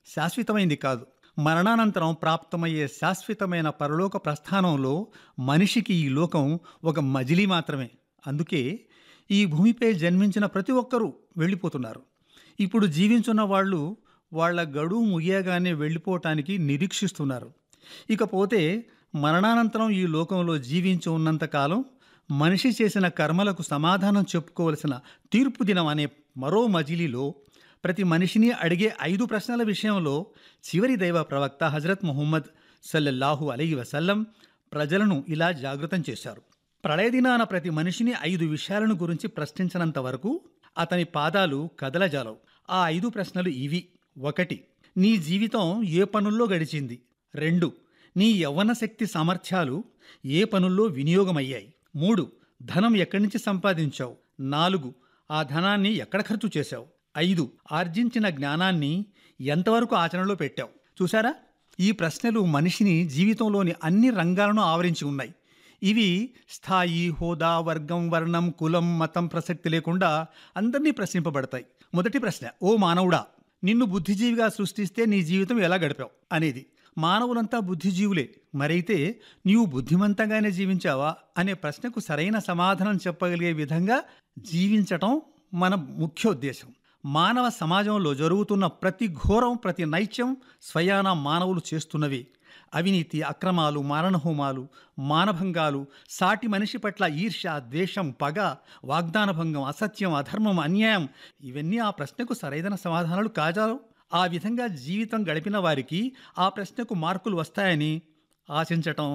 శాశ్వతమైంది కాదు. మరణానంతరం ప్రాప్తమయ్యే శాశ్వతమైన పరలోక ప్రస్థానంలో మనిషికి ఈ లోకం ఒక మజిలీ మాత్రమే. అందుకే ఈ భూమిపై జన్మించిన ప్రతి ఒక్కరూ వెళ్ళిపోతున్నారు. ఇప్పుడు జీవించున్న వాళ్ళు వాళ్ళ గడువు ముగియగానే వెళ్ళిపోవటానికి నిరీక్షిస్తున్నారు. ఇకపోతే మరణానంతరం ఈ లోకంలో జీవించి ఉన్నంతకాలం మనిషి చేసిన కర్మలకు సమాధానం చెప్పుకోవలసిన తీర్పు దినం అనే మరో మజిలీలో ప్రతి మనిషిని అడిగే 5 ప్రశ్నల విషయంలో చివరి దైవ ప్రవక్త హజరత్ ముహమ్మద్ సల్లల్లాహు అలైహి వసల్లం ప్రజలను ఇలా జాగృతం చేశారు. ప్రళయదినాన ప్రతి మనిషిని 5 విషయాలను గురించి ప్రశ్నించినంత వరకు అతని పాదాలు కదలజాలవు. ఆ 5 ప్రశ్నలు ఇవి: 1. నీ జీవితం ఏ పనుల్లో గడిచింది? 2. నీ యవ్వన శక్తి సామర్థ్యాలు ఏ పనుల్లో వినియోగమయ్యాయి? 3. ధనం ఎక్కడి నుంచి సంపాదించావు? 4. ఆ ధనాన్ని ఎక్కడ ఖర్చు చేశావు? 5. ఆర్జించిన జ్ఞానాన్ని ఎంతవరకు ఆచరణలో పెట్టావు? చూసారా, ఈ ప్రశ్నలు మనిషిని జీవితంలోని అన్ని రంగాలను ఆవరించి ఉన్నాయి. ఇవి స్థాయి, హోదా, వర్గం, వర్ణం, కులం, మతం ప్రసక్తి లేకుండా అందరినీ ప్రశ్నింపబడతాయి. మొదటి ప్రశ్న: ఓ మానవుడా, నిన్ను బుద్ధిజీవిగా సృష్టిస్తే నీ జీవితం ఎలా గడిపావు అనేది. మానవులంతా బుద్ధిజీవులే, మరైతే నీవు బుద్ధిమంతంగానే జీవించావా అనే ప్రశ్నకు సరైన సమాధానం చెప్పగలిగే విధంగా జీవించటం మన ముఖ్యోద్దేశం. మానవ సమాజంలో జరుగుతున్న ప్రతి ఘోరం, ప్రతి నైత్యం స్వయాన మానవులు చేస్తున్నవి. అవినీతి, అక్రమాలు, మారణహోమాలు, మానభంగాలు, సాటి మనిషి పట్ల ఈర్ష్య, ద్వేషం, పగ, వాగ్దానభంగం, అసత్యం, అధర్మం, అన్యాయం, ఇవన్నీ ఆ ప్రశ్నకు సరైన సమాధానాలు కాజాలు. ఆ విధంగా జీవితం గడిపిన వారికి ఆ ప్రశ్నకు మార్కులు వస్తాయని ఆశించటం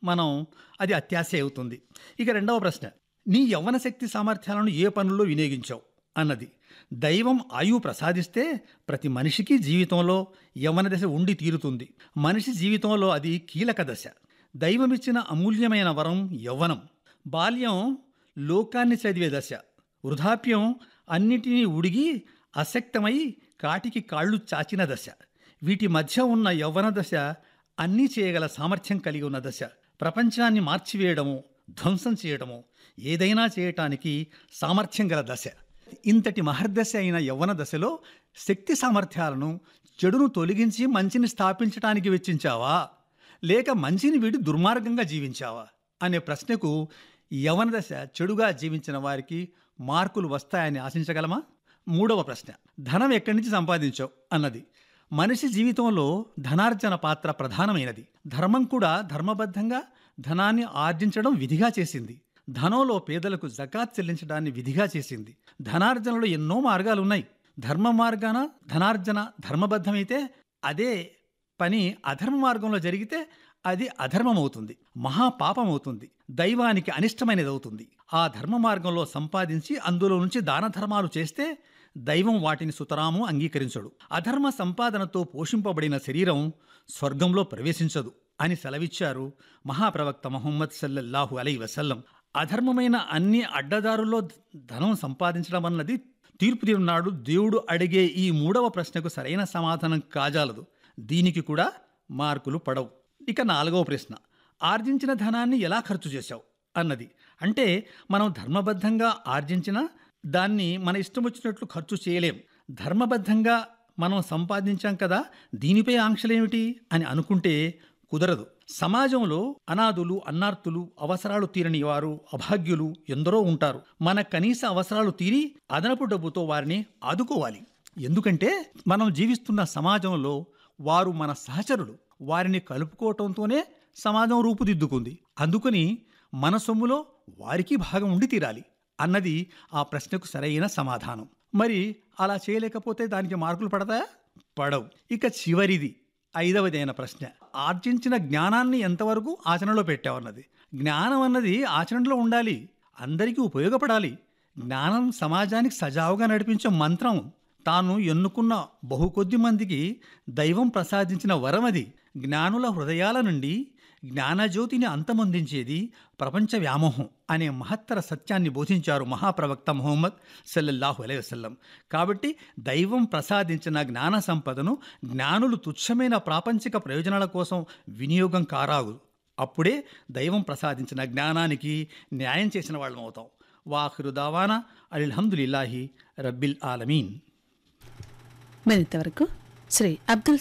అది అత్యాశ అవుతుంది. ఇక రెండవ ప్రశ్న: నీ యవ్వన శక్తి సామర్థ్యాలను ఏ పనుల్లో వినియోగించావు అన్నది. దైవం ఆయువు ప్రసాదిస్తే ప్రతి మనిషికి జీవితంలో యవ్వన దశ ఉండి తీరుతుంది. మనిషి జీవితంలో అది కీలక దశ. దైవమిచ్చిన అమూల్యమైన వరం యవ్వనం. బాల్యం లోకాన్ని చదివే దశ. వృద్ధాప్యం అన్నిటినీ ఉడిగి అశక్తమై కాటికి కాళ్ళు చాచిన దశ. వీటి మధ్య ఉన్న యవ్వన దశ అన్నీ చేయగల సామర్థ్యం కలిగి ఉన్న దశ. ప్రపంచాన్ని మార్చివేయడము, ధ్వంసం చేయడము, ఏదైనా చేయటానికి సామర్థ్యం గల దశ. ఇంతటి మహర్దశ అయిన యవ్వన దశలో శక్తి సామర్థ్యాలను, చెడును తొలగించి మంచిని స్థాపించడానికి వెచ్చించావా, లేక మంచిని వీడి దుర్మార్గంగా జీవించావా అనే ప్రశ్నకు యవ్వన దశ చెడుగా జీవించిన వారికి మార్కులు వస్తాయని ఆశించగలమా? మూడవ ప్రశ్న: ధనం ఎక్కడి నుంచి సంపాదించావు అన్నది. మనిషి జీవితంలో ధనార్జన పాత్ర ప్రధానమైనది. ధర్మం కూడా ధర్మబద్ధంగా ధనాన్ని ఆర్జించడం విధిగా చేసింది. ధనంలో పేదలకు జకాత్ చెల్లించడాన్ని విధిగా చేసింది. ధనార్జనలో ఎన్నో మార్గాలున్నాయి. ధర్మ మార్గాన ధనార్జన ధర్మబద్ధమైతే అదే పని అధర్మ మార్గంలో జరిగితే అది అధర్మమవుతుంది, మహాపాపమవుతుంది, దైవానికి అనిష్టమైనది అవుతుంది. ఆ ధర్మ మార్గంలో సంపాదించి అందులో నుంచి దాన ధర్మాలు చేస్తే దైవం వాటిని సుతరాము అంగీకరించడు. అధర్మ సంపాదనతో పోషింపబడిన శరీరం స్వర్గంలో ప్రవేశించదు అని సెలవిచ్చారు మహాప్రవక్త ముహమ్మద్ సల్లల్లాహు అలైహి వసల్లం. అధర్మమైన అన్ని అడ్డదారుల్లో ధనం సంపాదించడం అన్నది తీర్పు నాడు దేవుడు అడిగే ఈ మూడవ ప్రశ్నకు సరైన సమాధానం కాజాలదు. దీనికి కూడా మార్కులు పడవు. ఇక నాలుగవ ప్రశ్న: ఆర్జించిన ధనాన్ని ఎలా ఖర్చు చేశావు అన్నది. అంటే మనం ధర్మబద్ధంగా ఆర్జించిన దాన్ని మన ఇష్టం వచ్చినట్లు ఖర్చు చేయలేం. ధర్మబద్ధంగా మనం సంపాదించాం కదా, దీనిపై ఆంక్షలేమిటి అని అనుకుంటే కుదరదు. సమాజంలో అనాథులు, అన్నార్తులు, అవసరాలు తీరని వారు, అభాగ్యులు ఎందరో ఉంటారు. మన కనీస అవసరాలు తీరి అదనపు డబ్బుతో వారిని ఆదుకోవాలి. ఎందుకంటే మనం జీవిస్తున్న సమాజంలో వారు మన సహచరులు. వారిని కలుపుకోవటంతోనే సమాజం రూపుదిద్దుకుంది. అందుకని మన సొమ్ములో వారికి భాగం ఉండి తీరాలి అన్నది ఆ ప్రశ్నకు సరైన సమాధానం. మరి అలా చేయలేకపోతే దానికి మార్కులు పడతాయా? పడవు. ఇక చివరిది, ఐదవదైన ప్రశ్న: ఆర్జించిన జ్ఞానాన్ని ఎంతవరకు ఆచరణలో పెట్టావన్నది. జ్ఞానం అన్నది ఆచరణలో ఉండాలి, అందరికీ ఉపయోగపడాలి. జ్ఞానం సమాజానికి సజావుగా నడిపించే మంత్రం. తాను ఎన్నుకున్న బహుకొద్ది మందికి దైవం ప్రసాదించిన వరం అది. జ్ఞానుల హృదయాల నుండి జ్ఞానజ్యోతిని అంతమొందించేది ప్రపంచ వ్యామోహం అనే మహత్తర సత్యాన్ని బోధించారు మహాప్రవక్త ముహమ్మద్ సల్లల్లాహు అలైహి వసల్లం. కాబట్టి దైవం ప్రసాదించిన జ్ఞాన సంపదను జ్ఞానులు తుచ్చమైన ప్రాపంచిక ప్రయోజనాల కోసం వినియోగం కారాగు. అప్పుడే దైవం ప్రసాదించిన జ్ఞానానికి న్యాయం చేసిన వాళ్ళం అవుతాం. వాఖిరు దావానా అల్హమ్దులిల్లాహి రబ్బిల్ ఆలమీన్. మరింతవరకు శ్రీ అబ్దుల్